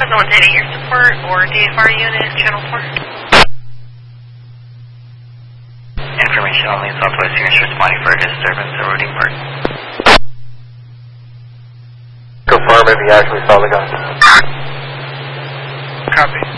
110 your support or DFR unit, channel 4. Information only, Southwest units responding for a disturbance at Roading Park. Confirm if you actually saw the gun. Copy.